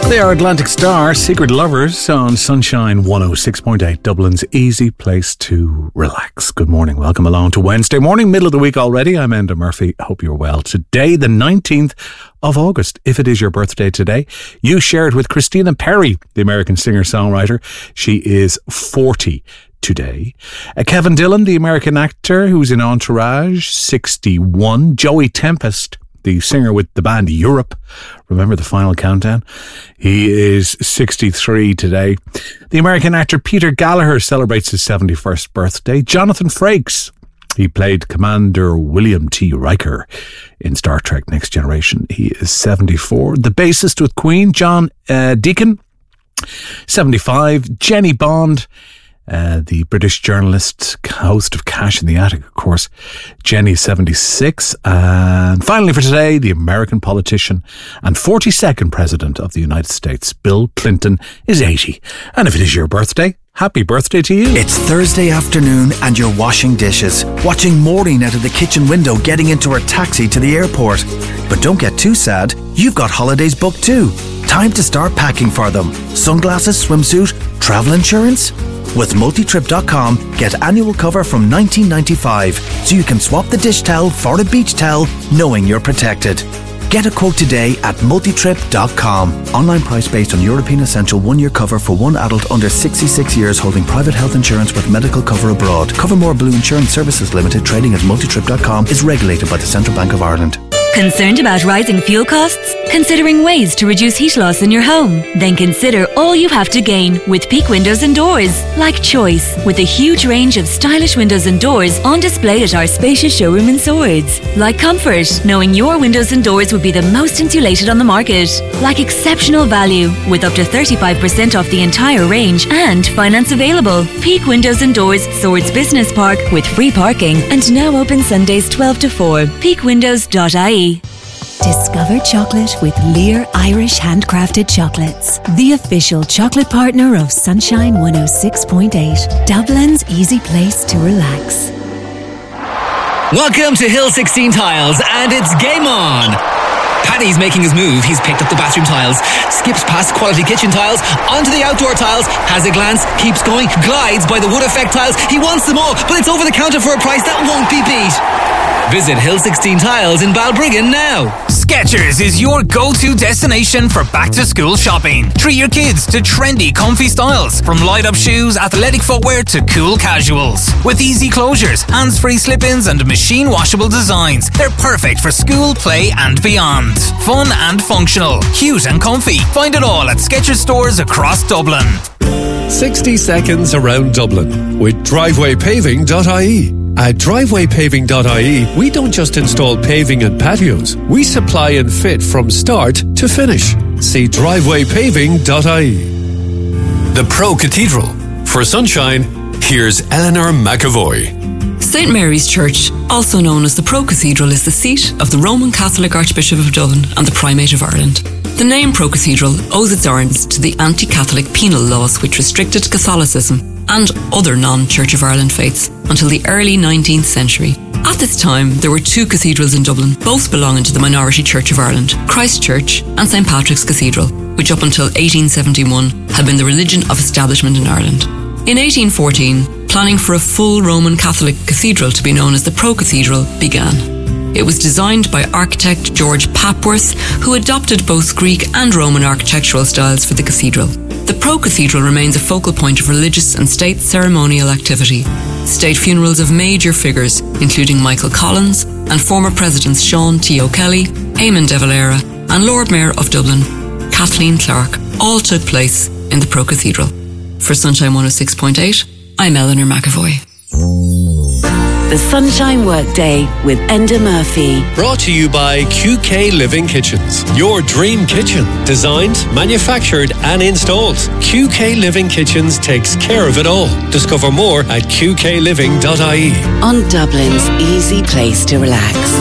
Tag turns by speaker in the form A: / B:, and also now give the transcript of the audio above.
A: They are Atlantic Star, Secret Lovers on Sunshine 106.8, Dublin's easy place to relax. Good morning. Welcome along to Wednesday morning, middle of the week already. I'm Enda Murphy. Hope you're well. Today, the 19th of August, if it is your birthday today, you share it with Christina Perri, the American singer-songwriter. She is 40 today. Kevin Dillon, the American actor who's in Entourage, 61. Joey Tempest, the singer with the band Europe. Remember the Final Countdown? He is 63 today. The American actor Peter Gallagher celebrates his 71st birthday. Jonathan Frakes, he played Commander William T. Riker in Star Trek Next Generation. He is 74. The bassist with Queen, John Deacon, 75. Jenny Bond, the British journalist, host of Cash in the Attic, of course. Jenny, 76. And finally for today, the American politician and 42nd President of the United States, Bill Clinton, is 80. And if it is your birthday, happy birthday to you.
B: It's Thursday afternoon and you're washing dishes, watching Maureen out of the kitchen window getting into her taxi to the airport. But don't get too sad, you've got holidays booked too. Time to start packing for them. Sunglasses, swimsuit, travel insurance? With multitrip.com, get annual cover from $19.95 so you can swap the dish towel for a beach towel knowing you're protected. Get a quote today at multitrip.com. Online price based on European Essential 1-year cover for one adult under 66 years holding private health insurance with medical cover abroad. Covermore Blue Insurance Services Limited, trading as multitrip.com, is regulated by the Central Bank of Ireland.
C: Concerned about rising fuel costs? Considering ways to reduce heat loss in your home? Then consider all you have to gain with Peak Windows and Doors. Like Choice, with a huge range of stylish windows and doors on display at our spacious showroom in Swords. Like Comfort, knowing your windows and doors would be the most insulated on the market. Like exceptional value, with up to 35% off the entire range and finance available. Peak Windows and Doors, Swords Business Park, with free parking and now open Sundays 12 to 4. peakwindows.ie.
D: Discover chocolate with Lear Irish Handcrafted Chocolates, the official chocolate partner of Sunshine 106.8, Dublin's easy place to relax.
E: Welcome to Hill 16 Tiles, and it's game on! Paddy's making his move. He's picked up the bathroom tiles, skips past quality kitchen tiles, onto the outdoor tiles, has a glance, keeps going, glides by the wood effect tiles. He wants them all, but it's over the counter for a price that won't be beat. Visit Hill 16 Tiles in Balbriggan now.
F: Skechers is your go-to destination for back-to-school shopping. Treat your kids to trendy, comfy styles, from light-up shoes, athletic footwear to cool casuals. With easy closures, hands-free slip-ins and machine-washable designs, they're perfect for school, play and beyond. Fun and functional, cute and comfy. Find it all at Skechers stores across Dublin.
G: 60 seconds around Dublin with drivewaypaving.ie. At drivewaypaving.ie, we don't just install paving and patios. We supply and fit from start to finish. See drivewaypaving.ie. The Pro Cathedral. For sunshine, here's Eleanor McAvoy.
H: St Mary's Church, also known as the Pro Cathedral, is the seat of the Roman Catholic Archbishop of Dublin and the Primate of Ireland. The name Pro Cathedral owes its origins to the anti-Catholic penal laws which restricted Catholicism and other non-Church of Ireland faiths until the early 19th century. At this time, there were two cathedrals in Dublin, both belonging to the minority Church of Ireland, Christ Church and St Patrick's Cathedral, which up until 1871 had been the religion of establishment in Ireland. In 1814, planning for a full Roman Catholic cathedral to be known as the Pro Cathedral began. It was designed by architect George Papworth, who adopted both Greek and Roman architectural styles for the cathedral. The Pro Cathedral remains a focal point of religious and state ceremonial activity. State funerals of major figures, including Michael Collins and former Presidents Sean T. O'Kelly, Eamon de Valera and Lord Mayor of Dublin, Kathleen Clark, all took place in the Pro Cathedral. For Sunshine 106.8, I'm Eleanor McAvoy.
D: The Sunshine Workday with Enda Murphy.
G: Brought to you by QK Living Kitchens. Your dream kitchen. Designed, manufactured and installed. QK Living Kitchens takes care of it all. Discover more at qkliving.ie.
D: On Dublin's easy place to relax.